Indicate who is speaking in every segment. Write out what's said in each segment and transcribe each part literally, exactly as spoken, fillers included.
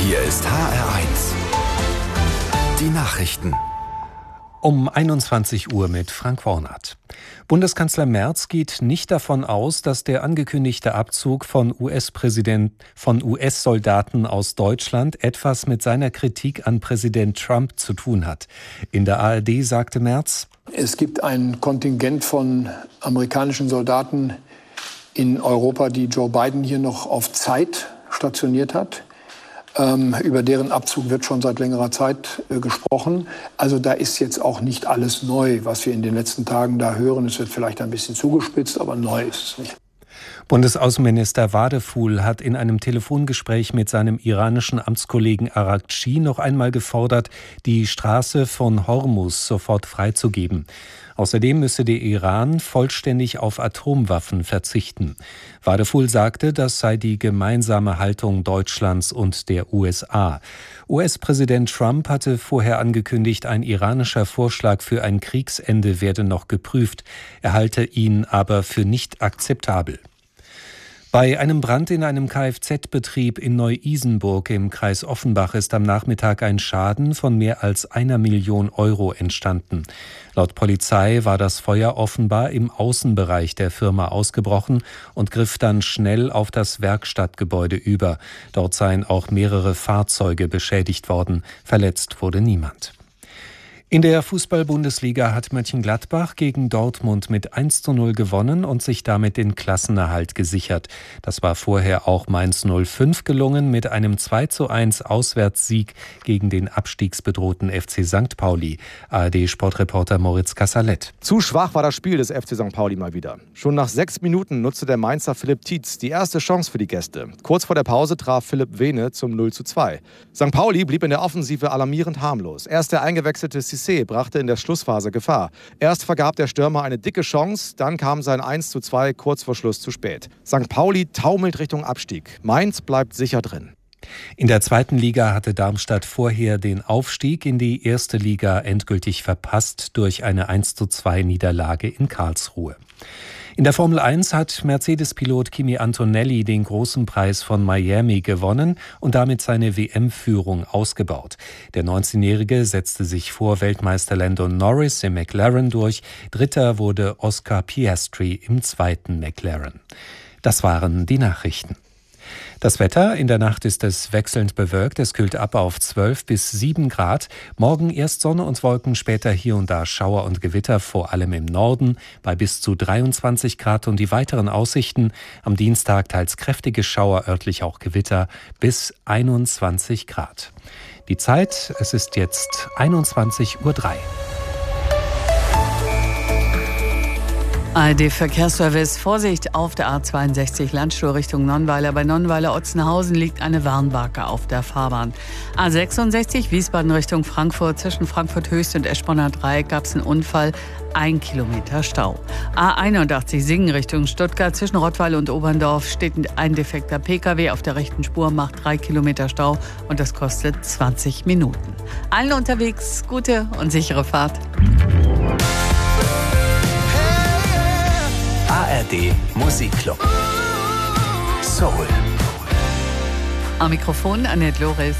Speaker 1: Hier ist H R eins. Die Nachrichten.
Speaker 2: Um einundzwanzig Uhr mit Frank Warnert. Bundeskanzler Merz geht nicht davon aus, dass der angekündigte Abzug von U S-Präsident, von U S-Soldaten aus Deutschland etwas mit seiner Kritik an Präsident Trump zu tun hat. In der A R D sagte Merz:
Speaker 3: Es gibt ein Kontingent von amerikanischen Soldaten in Europa, die Joe Biden hier noch auf Zeit stationiert hat. Ähm, über deren Abzug wird schon seit längerer Zeit äh, gesprochen. Also da ist jetzt auch nicht alles neu, was wir in den letzten Tagen da hören. Es wird vielleicht ein bisschen zugespitzt, aber neu ist es nicht.
Speaker 2: Bundesaußenminister Wadefuhl hat in einem Telefongespräch mit seinem iranischen Amtskollegen Araghchi noch einmal gefordert, die Straße von Hormuz sofort freizugeben. Außerdem müsse der Iran vollständig auf Atomwaffen verzichten. Wadefuhl sagte, das sei die gemeinsame Haltung Deutschlands und der U S A. U S-Präsident Trump hatte vorher angekündigt, ein iranischer Vorschlag für ein Kriegsende werde noch geprüft. Er halte ihn aber für nicht akzeptabel. Bei einem Brand in einem Kfz-Betrieb in Neu-Isenburg im Kreis Offenbach ist am Nachmittag ein Schaden von mehr als einer Million Euro entstanden. Laut Polizei war das Feuer offenbar im Außenbereich der Firma ausgebrochen und griff dann schnell auf das Werkstattgebäude über. Dort seien auch mehrere Fahrzeuge beschädigt worden. Verletzt wurde niemand. In der Fußball-Bundesliga hat Mönchengladbach gegen Dortmund mit eins zu null gewonnen und sich damit den Klassenerhalt gesichert. Das war vorher auch Mainz null fünf gelungen mit einem zwei zu eins Auswärtssieg gegen den abstiegsbedrohten F C Sankt Pauli. A R D-Sportreporter Moritz Kassalet.
Speaker 4: Zu schwach war das Spiel des F C Sankt Pauli mal wieder. Schon nach sechs Minuten nutzte der Mainzer Philipp Tietz die erste Chance für die Gäste. Kurz vor der Pause traf Philipp Vene zum null zu zwei. Sankt Pauli blieb in der Offensive alarmierend harmlos. Erst der eingewechselte Cissé brachte in der Schlussphase Gefahr. Erst vergab der Stürmer eine dicke Chance, dann kam sein eins zu zwei kurz vor Schluss zu spät. Sankt Pauli taumelt Richtung Abstieg. Mainz bleibt sicher drin.
Speaker 2: In der zweiten Liga hatte Darmstadt vorher den Aufstieg in die erste Liga endgültig verpasst durch eine eins zu zwei Niederlage in Karlsruhe. In der Formel eins hat Mercedes-Pilot Kimi Antonelli den großen Preis von Miami gewonnen und damit seine W M-Führung ausgebaut. Der neunzehnjährige setzte sich vor Weltmeister Lando Norris im McLaren durch. Dritter wurde Oscar Piastri im zweiten McLaren. Das waren die Nachrichten. Das Wetter: In der Nacht ist es wechselnd bewölkt. Es kühlt ab auf zwölf bis sieben Grad. Morgen erst Sonne und Wolken, später hier und da Schauer und Gewitter, vor allem im Norden, bei bis zu dreiundzwanzig Grad. Und die weiteren Aussichten: am Dienstag teils kräftige Schauer, örtlich auch Gewitter, bis einundzwanzig Grad. Die Zeit: es ist jetzt einundzwanzig Uhr drei.
Speaker 5: A R D-Verkehrsservice. Vorsicht auf der A zweiundsechzig Landstuhl Richtung Nonnweiler. Bei Nonnweiler-Otzenhausen liegt eine Warnbarke auf der Fahrbahn. A sechsundsechzig Wiesbaden Richtung Frankfurt. Zwischen Frankfurt Höchst und Eschborner Dreieck gab es einen Unfall. Ein Kilometer Stau. A einundachtzig Singen Richtung Stuttgart. Zwischen Rottweil und Oberndorf steht ein defekter Pkw auf der rechten Spur, macht drei Kilometer Stau und das kostet zwanzig Minuten. Allen unterwegs gute und sichere Fahrt.
Speaker 1: A R D Musikclub. Soul.
Speaker 5: Am Mikrofon Annette Loris.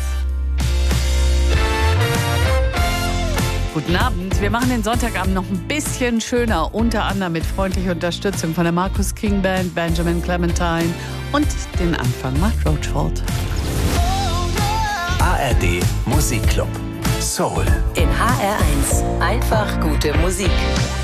Speaker 5: Guten Abend. Wir machen den Sonntagabend noch ein bisschen schöner, unter anderem mit freundlicher Unterstützung von der Marcus King Band, Benjamin Clementine und den Anfang macht Roachford.
Speaker 1: A R D Musikclub. Soul.
Speaker 6: In H R eins. Einfach gute Musik.